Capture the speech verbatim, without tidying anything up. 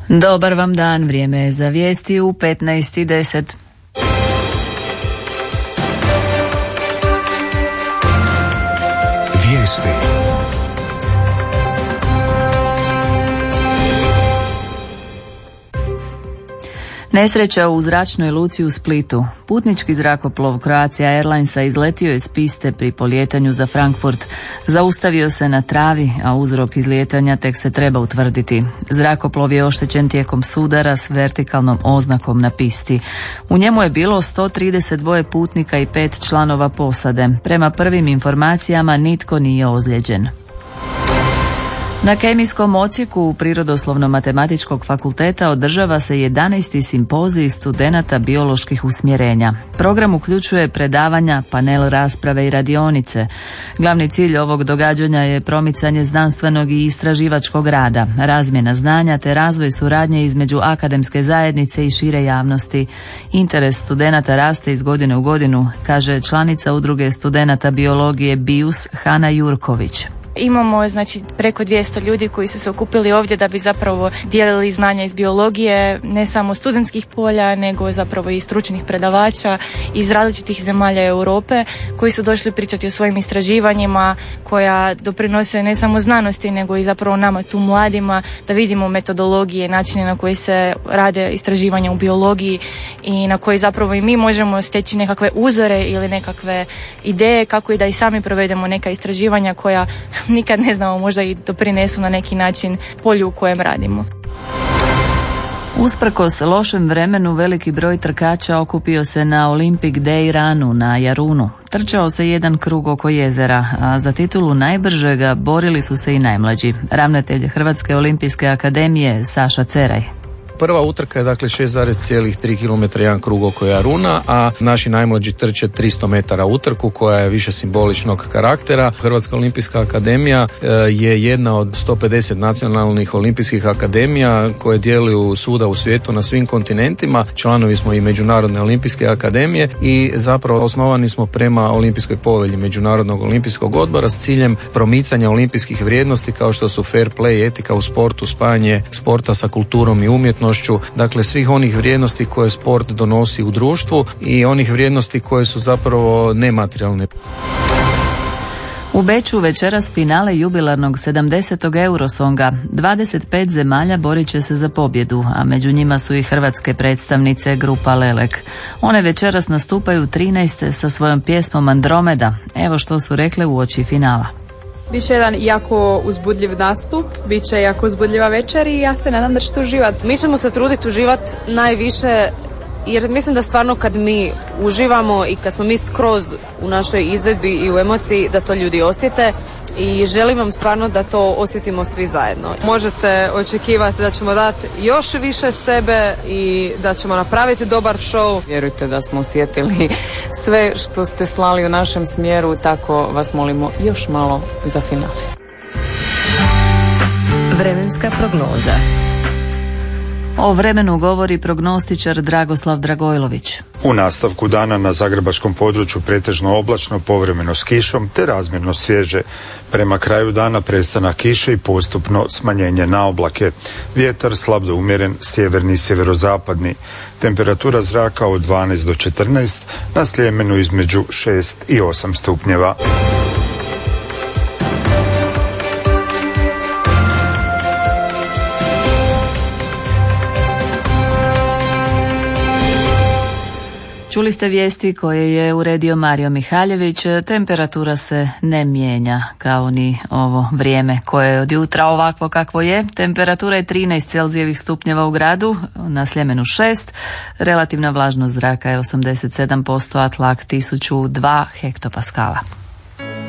Dobar vam dan, vrijeme je za vijesti u petnaest i deset. Vijesti. Nesreća u zračnoj luci u Splitu. Putnički zrakoplov Croatia Airlinesa izletio je s piste pri polijetanju za Frankfurt. Zaustavio se na travi, a uzrok izlijetanja tek se treba utvrditi. Zrakoplov je oštećen tijekom sudara s vertikalnom oznakom na pisti. U njemu je bilo sto trideset dva putnika i pet članova posade. Prema prvim informacijama nitko nije ozlijeđen. Na kemijskom odsjeku Prirodoslovno-matematičkog fakulteta održava se jedanaesti simpozij studenata bioloških usmjerenja. Program uključuje predavanja, panel rasprave i radionice. Glavni cilj ovog događanja je promicanje znanstvenog i istraživačkog rada, razmjena znanja te razvoj suradnje između akademske zajednice i šire javnosti. Interes studenata raste iz godine u godinu, kaže članica udruge studenata biologije BIUS Hana Jurković. Imamo znači preko dvjesto ljudi koji su se okupili ovdje da bi zapravo dijelili znanja iz biologije, ne samo studentskih polja, nego zapravo i stručnih predavača iz različitih zemalja Europe koji su došli pričati o svojim istraživanjima koja doprinose ne samo znanosti nego i zapravo nama tu mladima da vidimo metodologije, načine na koji se rade istraživanja u biologiji i na koji zapravo i mi možemo steći nekakve uzore ili nekakve ideje kako i da i sami provedemo neka istraživanja koja nikad ne znamo, možda i doprinesu na neki način polju u kojem radimo. Usprkos lošem vremenu, veliki broj trkača okupio se na Olympic Day Runu na Jarunu. Trčao se jedan krug oko jezera, a za titulu najbržega borili su se i najmlađi. Ravnatelj Hrvatske olimpijske akademije Saša Ceraj. Prva utrka je dakle šest zarez tri kilometra jedan krug oko Jaruna, a naši najmlađi trče tristo metara utrku koja je više simboličnog karaktera. Hrvatska olimpijska akademija je jedna od sto pedeset nacionalnih olimpijskih akademija koje djeluju svuda u svijetu na svim kontinentima. Članovi smo i Međunarodne olimpijske akademije i zapravo osnovani smo prema olimpijskoj povelji Međunarodnog olimpijskog odbora s ciljem promicanja olimpijskih vrijednosti kao što su fair play, etika u sportu, spajanje sporta sa kulturom i umjetnošću. Dakle, svih onih vrijednosti koje sport donosi u društvu i onih vrijednosti koje su zapravo nematerijalne. U Beču večeras finale jubilarnog sedamdesetog Eurosonga. dvadeset pet zemalja borit će se za pobjedu, a među njima su i hrvatske predstavnice grupa Lelek. One večeras nastupaju trinaeste sa svojom pjesmom Andromeda. Evo što su rekle uoči finala. Biće jedan jako uzbudljiv nastup, bit će jako uzbudljiva večer i ja se nadam da ćete uživati. Mi ćemo se truditi uživati najviše jer mislim da stvarno kad mi uživamo i kad smo mi skroz u našoj izvedbi i u emociji da to ljudi osjete i želim vam stvarno da to osjetimo svi zajedno. Možete očekivati da ćemo dati još više sebe i da ćemo napraviti dobar show. Vjerujte da smo osjetili sve što ste slali u našem smjeru, tako vas molimo još malo za finale. Vremenska prognoza. O vremenu govori prognostičar Dragoslav Dragojlović. U nastavku dana na zagrebačkom području pretežno oblačno, povremeno s kišom te razmjerno svježe. Prema kraju dana prestanak kiše i postupno smanjenje na oblake. Vjetar slab do umjeren, sjeverni i sjeverozapadni. Temperatura zraka od dvanaest do četrnaest, na Sljemenu između šest i osam stupnjeva. Čuli ste vijesti koje je uredio Mario Mihaljević. Temperatura se ne mijenja kao ni ovo vrijeme koje je od jutra ovakvo kakvo je. Temperatura je trinaest Celzijevih stupnjeva u gradu, na Sljemenu šest. Relativna vlažnost zraka je osamdeset sedam posto, a tlak tisuću dva hektopaskala.